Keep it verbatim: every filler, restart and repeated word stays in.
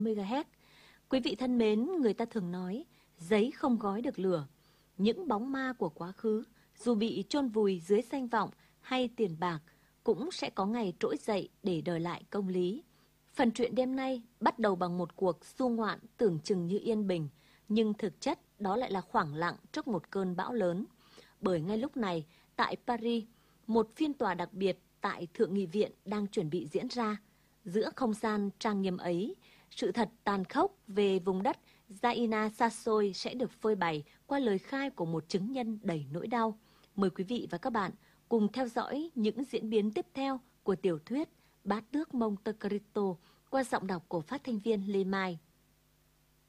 mê ga héc. Quý vị thân mến, người ta thường nói, giấy không gói được lửa. Những bóng ma của quá khứ, dù bị chôn vùi dưới danh vọng hay tiền bạc, cũng sẽ có ngày trỗi dậy để đòi lại công lý. Phần truyện đêm nay bắt đầu bằng một cuộc du ngoạn tưởng chừng như yên bình, nhưng thực chất đó lại là khoảng lặng trước một cơn bão lớn. Bởi ngay lúc này, tại Paris, một phiên tòa đặc biệt tại Thượng nghị viện đang chuẩn bị diễn ra. Giữa không gian trang nghiêm ấy, sự thật tàn khốc về vùng đất Zaina xa xôi sẽ được phơi bày qua lời khai của một chứng nhân đầy nỗi đau. Mời quý vị và các bạn cùng theo dõi những diễn biến tiếp theo của tiểu thuyết Bát tước Monte Cristo qua giọng đọc của phát thanh viên Lê Mai.